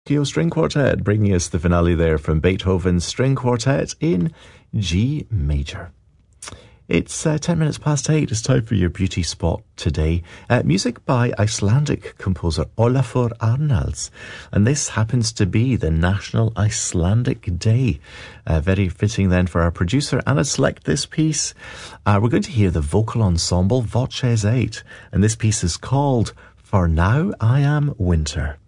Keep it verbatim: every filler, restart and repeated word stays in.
Tokyo String Quartet, bringing us the finale there from Beethoven's String Quartet in G major. It's uh, ten minutes past eight. It's time for your beauty spot today. Uh, music by Icelandic composer Olafur Arnalds. And this happens to be the National Icelandic Day. Uh, very fitting then for our producer Anna to select this piece. Uh, we're going to hear the vocal ensemble Voces eight. And this piece is called For Now I Am Winter.